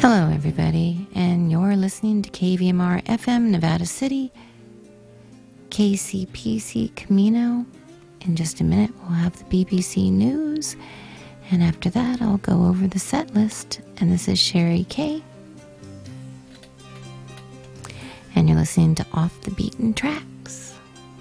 Hello, everybody, and you're listening to KVMR FM Nevada City, KCPC Camino. In just a minute, we'll have the BBC News, and after that, I'll go over the set list. And this is Sherry Kay, and you're listening to Off the Beaten Track.